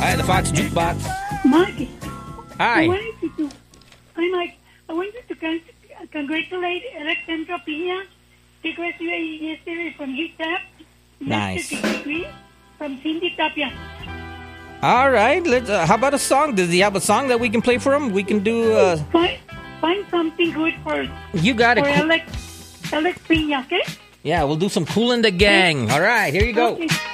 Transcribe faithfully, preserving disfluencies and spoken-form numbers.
Hi, the Fox Jukebox. Mike. Hi. I wanted you to, hi, Mike. I wanted to con- congratulate Alexandra Pina. She graduated yesterday from U T E P. Nice. Master's degree from Cindy Tapia. All right. Let's. Uh, how about a song? Does he have a song that we can play for him? We can do. Uh, Find, find something good for, you got it. for Alex, Alex Pina, okay? Yeah, we'll do some Kool and the Gang. All right, here you go. Okay.